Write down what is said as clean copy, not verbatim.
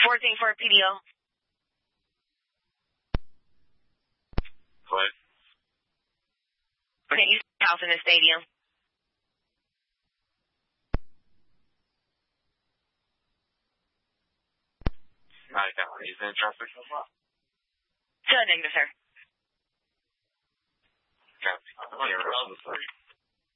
14 for PDO. What? Okay, you house in the stadium. He's in traffic. Negative, sir. Okay.